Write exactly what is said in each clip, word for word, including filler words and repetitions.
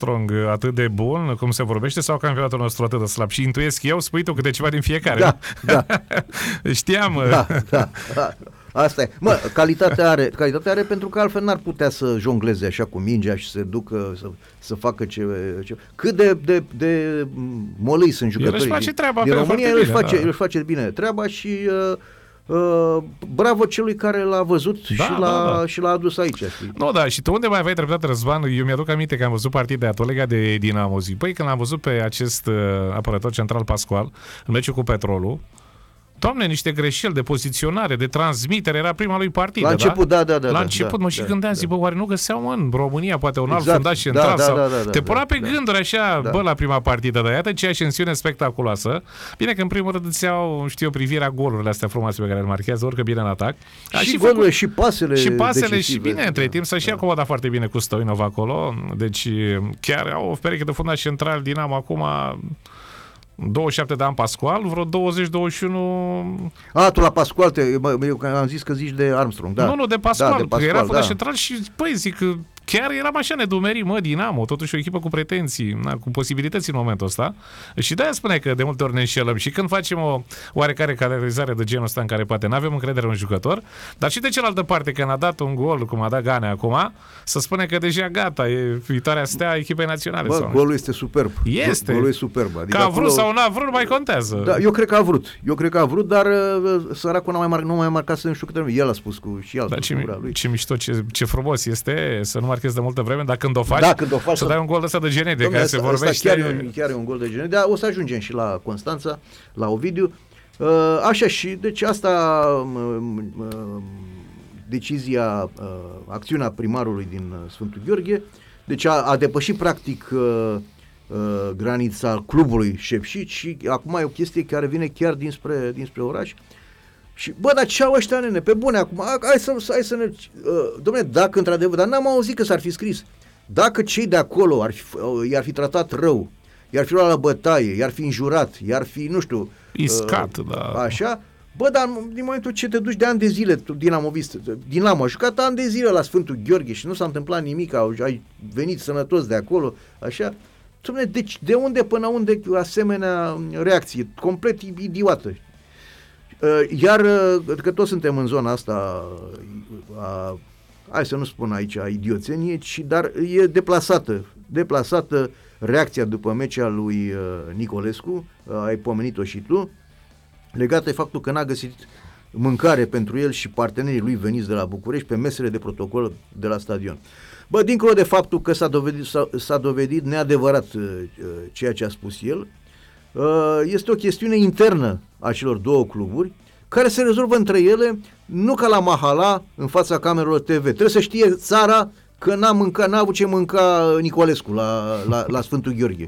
Armstrong atât de bun cum se vorbește sau campionatul nostru atât de slab? Și intuiesc eu, spui tu câte ceva din fiecare. Da, da. Știam. Da, da, da. Asta e. Mă, calitatea are, calitatea are pentru că altfel n-ar putea să jongleze așa cu mingea și să ducă, să, să facă ce, ce... Cât de, de, de molâi sunt jucătorii. El își face treaba din România, el își face, da. el își face bine treaba și uh, uh, bravo celui care l-a văzut da, și, da, l-a, da. și l-a adus aici. Știi? Nu, da, și tu unde mai aveai dreptate, Răzvan? Eu mi-aduc aminte că am văzut partida aia, tot legat de Dinamo. Zic, păi când am văzut pe acest uh, apărător central Pascual în meciul cu Petrolul, Doamne, niște greșeli de poziționare, de transmitere, era prima lui partidă, La început, da, da, da. La da, început da, mă și da, gândeam, da. zic, bă, oare nu găseau în România poate un alt Exact, fundaș central? da, da, sau... da, da, Te puna da, pe da. gânduri așa, Da. bă, la prima partidă, dar iată ce ascensiune spectaculoasă. Bine că în primul rând îți iau, știu, privirea golurile astea frumoase pe care le marchează, orică bine în atac. A, Și, și golurile făcut... și pasele Și pasele decisive. și bine, între timp să și Da. acomoda foarte bine cu Stoinov acolo, deci chiar au o pereche de fundaș central Dinamo acum... douăzeci și șapte de ani Pascual, vreo douăzeci douăzeci și unu... A, tu la Pascual, te, eu am zis că zici de Armstrong, da. Nu, nu, de Pascual, da, de Pascual, era fundaș da. central și, păi, zic, chiar eram așa nedumerit, mă, Dinamo, totuși o echipă cu pretenții, na, cu posibilități în momentul ăsta. Și de-aia spune că de multe ori ne înșelăm și când facem o oarecare categorizare de genul ăsta în care poate n-avem încredere în jucător, dar și de cealaltă parte, când a dat un gol, cum a dat Gane acum, să spune că deja gata, e viitoarea stea echipei naționale. Bă, sau golul este superb. Este. Golul e superb. Adică că a acolo... vrut sau n-a vrut, nu mai contează. Da, eu cred că a vrut. Eu cred că a vrut, dar uh, săracul n-a mai, mar- nu mai marcat să nu știu câte vreme. El a spus cu și el a Dar spus ce, cu gura lui. ce mișto, ce, ce frumos este să nu marchezi de multă vreme, dar când o faci, Da, când o faci să să- dai un gol ăsta de genere de Dom'le, care se asta- vorbește. asta chiar, e un, chiar e un gol de genere. Dar o să ajungem și la Constanța, la Ovidiu. Uh, așa și, deci asta uh, uh, decizia, uh, acțiunea primarului din uh, Sfântul Gheorghe, deci a, a depășit practic uh, uh, granița clubului Șepșit și acum e o chestie care vine chiar dinspre, dinspre oraș. Și, bă, dar ce au ăștia, nene, pe bune acum, hai să, hai să ne... Uh, dom'le, dacă într-adevăr, dar n-am auzit că s-ar fi scris, dacă cei de acolo ar fi, uh, i-ar fi tratat rău, i-ar fi luat la bătaie, i-ar fi înjurat, i-ar fi, nu știu... Iscat, uh, da. Așa, bă, dar din momentul ce te duci de ani de zile, tu, dinamovist, Dinamo a jucat ani de zile la Sfântul Gheorghe și nu s-a întâmplat nimic, au, ai venit sănătos de acolo, așa... Dom'le, deci de unde până unde asemenea reacție, complet idiotă. Iar că toți suntem în zona asta a, hai să nu spun aici a idioțenie, ci, dar e deplasată deplasată reacția după meciul lui Nicolescu, ai pomenit-o și tu, legată de faptul că n-a găsit mâncare pentru el și partenerii lui veniți de la București pe mesele de protocol de la stadion. Bă, dincolo de faptul că s-a dovedit, s-a, s-a dovedit neadevărat ceea ce a spus el, este o chestiune internă a celor două cluburi care se rezolvă între ele, nu ca la Mahala în fața camerelor T V. Trebuie să știe țara că n-a, mâncat, n-a avut ce mânca Nicolescu la, la, la Sfântul Gheorghe.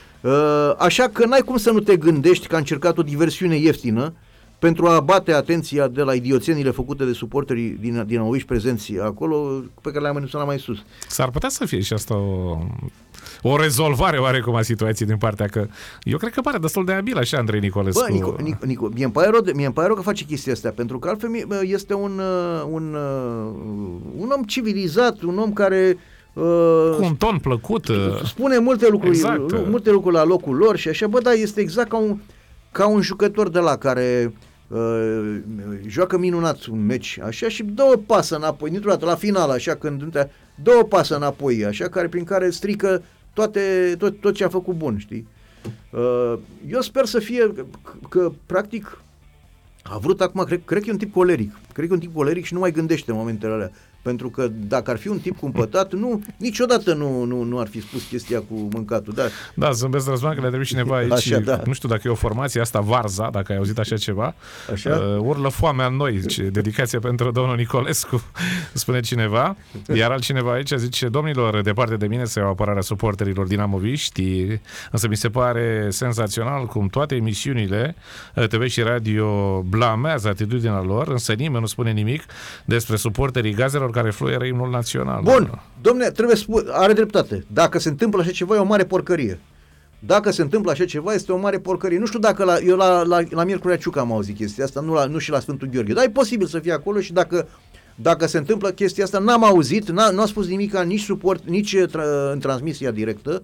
Așa că n-ai cum să nu te gândești că a încercat o diversiune ieftină pentru a abate atenția de la idioțenile făcute de suporterii din, din Oviș prezenți acolo, pe care le-am menționat mai sus. S-ar putea să fie și asta o, o rezolvare oarecum a situației din partea că... Eu cred că pare destul de abil așa Andrei Nicolescu. Bă, Nico, Nico, Nico, mie îmi pare rău, mie îmi pare rău că face chestia asta, pentru că altfel este un, un, un om civilizat, un om care... Cu un ton plăcut. Spune multe lucruri, exact. multe lucruri la locul lor și așa, bă, dar este exact ca un, ca un jucător de la care... Uh, joacă minunat un meci așa și dă o pasă înapoi, dintr-o dată la final așa când dă o pasă înapoi așa care, prin care strică toate, tot, tot ce a făcut bun, știi? Uh, eu sper să fie că, că practic a vrut acum, cred, cred că e un tip coleric cred că e un tip coleric și nu mai gândește în momentele alea, pentru că dacă ar fi un tip cumpătat, nu, niciodată nu, nu, nu ar fi spus chestia cu mâncatul. Da, da, zâmbesc, Răzvan, că le-a trebuit cineva aici, așa, da. Nu știu dacă e o formație asta, Varza, dacă ai auzit așa ceva, așa? Uh, urlă foamea în noi, zice, dedicație pentru domnul Nicolescu, spune cineva, iar altcineva aici zice, domnilor, departe de mine să iau apărarea suporterilor dinamoviști, însă mi se pare senzațional cum toate emisiunile T V și radio blamează atitudinea lor, însă nimeni nu spune nimic despre suporterii gazelor care fluieră imnul național. Bun, domne, trebuie spune, are dreptate. Dacă se întâmplă așa ceva, e o mare porcărie. Dacă se întâmplă așa ceva, este o mare porcărie. Nu știu dacă la, eu la, la, la Miercurea Ciucă am auzit chestia asta, nu, la, nu și la Sfântul Gheorghe, dar e posibil să fie acolo și dacă, dacă se întâmplă chestia asta, n-am auzit, n-a, nu a spus nimic nici suport, nici tra, în transmisia directă,